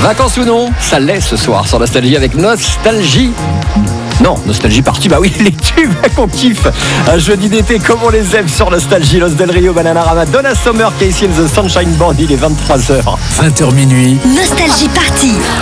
Vacances ou non, ça l'est ce soir sur Nostalgie avec Nostalgie. Non, Nostalgie partie, bah oui, les tubes qu'on kiffe. Un jeudi d'été comme on les aime sur Nostalgie. Los Del Rio, Bananarama, Donna Summer, Casey and the Sunshine Band, il est 23h. 20h minuit. Nostalgie partie